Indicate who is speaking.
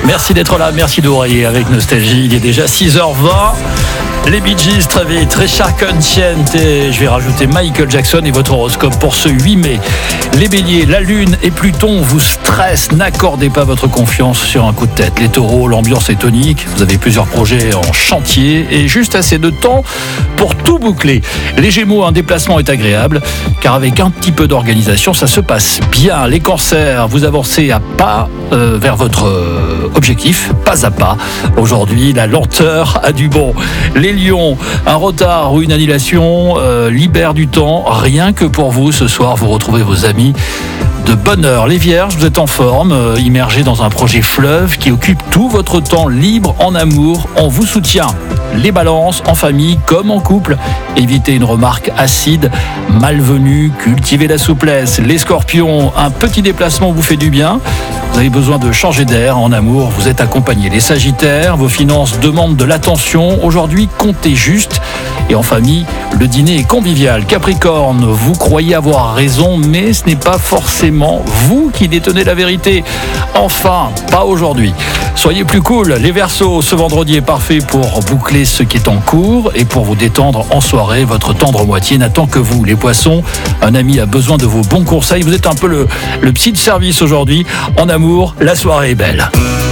Speaker 1: Merci d'être là, merci d'oreiller avec nostalgie. Il est déjà 6h20. Les Bee Gees, très vite, Richard Consciente, et je vais rajouter Michael Jackson et votre horoscope pour ce 8 mai. Les béliers, la lune et Pluton vous stressent, n'accordez pas votre confiance sur un coup de tête. Les taureaux, l'ambiance est tonique, vous avez plusieurs projets en chantier et juste assez de temps pour tout boucler. Les gémeaux, un déplacement est agréable, car avec un petit peu d'organisation, ça se passe bien. Les cancers, vous avancez à pas vers votre objectif, pas à pas. Aujourd'hui, la lenteur a du bon. Les lions, un retard ou une annulation libère du temps, rien que pour vous. Ce soir, vous retrouvez vos amis de bonne heure. Les vierges, vous êtes en forme, immergés dans un projet fleuve qui occupe tout votre temps libre en amour. On vous soutient. Les balances, en famille comme en couple, évitez une remarque acide, malvenue, cultivez la souplesse. Les scorpions, un petit déplacement vous fait du bien. Vous avez besoin de changer d'air. En amour, vous êtes accompagné. Les sagittaires, vos finances demandent de l'attention. Aujourd'hui, comptez juste. Et en famille, le dîner est convivial. Capricorne, vous croyez avoir raison, mais ce n'est pas forcément vous qui détenez la vérité. Enfin, pas aujourd'hui. Soyez plus cool. Les Verseaux, ce vendredi est parfait pour boucler ce qui est en cours et pour vous détendre en soirée. Votre tendre moitié n'attend que vous. Les Poissons, un ami a besoin de vos bons conseils. Vous êtes un peu le psy de service aujourd'hui. En amour, la soirée est belle.